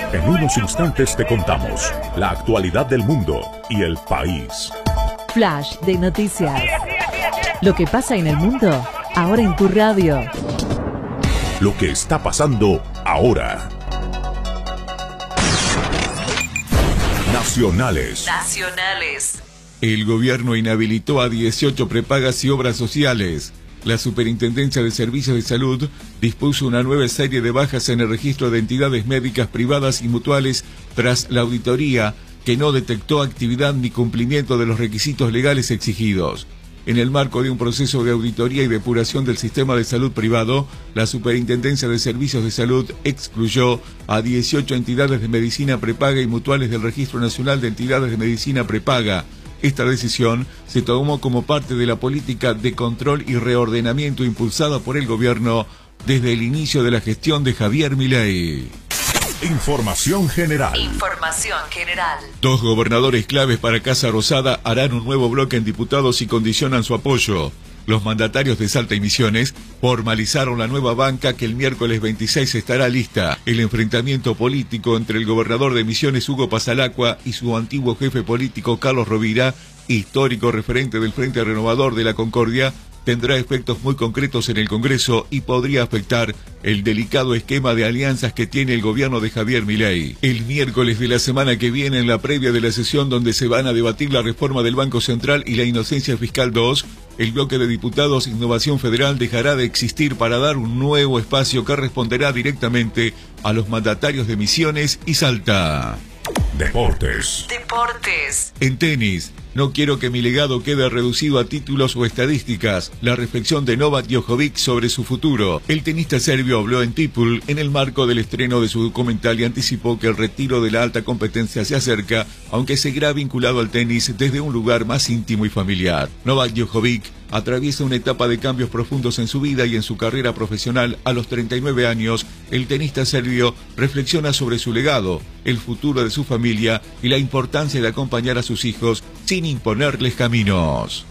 En unos instantes te contamos la actualidad del mundo y el país. Flash de noticias. Lo que pasa en el mundo, ahora en tu radio. Lo que está pasando ahora. Nacionales. El gobierno inhabilitó a 18 prepagas y obras sociales. La Superintendencia de Servicios de Salud dispuso una nueva serie de bajas en el registro de entidades médicas privadas y mutuales tras la auditoría que no detectó actividad ni cumplimiento de los requisitos legales exigidos. En el marco de un proceso de auditoría y depuración del sistema de salud privado, la Superintendencia de Servicios de Salud excluyó a 18 entidades de medicina prepaga y mutuales del Registro Nacional de Entidades de Medicina Prepaga. Esta decisión se tomó como parte de la política de control y reordenamiento impulsada por el gobierno desde el inicio de la gestión de Javier Milei. Información general. Dos gobernadores claves para Casa Rosada harán un nuevo bloque en diputados y condicionan su apoyo. Los mandatarios de Salta y Misiones formalizaron la nueva banca que el miércoles 26 estará lista. El enfrentamiento político entre el gobernador de Misiones, Hugo Pasalacqua, y su antiguo jefe político, Carlos Rovira, histórico referente del Frente Renovador de la Concordia, tendrá efectos muy concretos en el Congreso y podría afectar el delicado esquema de alianzas que tiene el gobierno de Javier Milei. El miércoles de la semana que viene, en la previa de la sesión donde se van a debatir la reforma del Banco Central y la inocencia fiscal 2, el bloque de diputados Innovación Federal dejará de existir para dar un nuevo espacio que responderá directamente a los mandatarios de Misiones y Salta. Deportes. En tenis, no quiero que mi legado quede reducido a títulos o estadísticas. La reflexión de Novak Djokovic sobre su futuro. El tenista serbio habló en Tipul en el marco del estreno de su documental y anticipó que el retiro de la alta competencia se acerca, aunque seguirá vinculado al tenis desde un lugar más íntimo y familiar. Novak Djokovic atraviesa una etapa de cambios profundos en su vida y en su carrera profesional. A los 39 años, el tenista serbio reflexiona sobre su legado, el futuro de su familia y la importancia de acompañar a sus hijos sin imponerles caminos.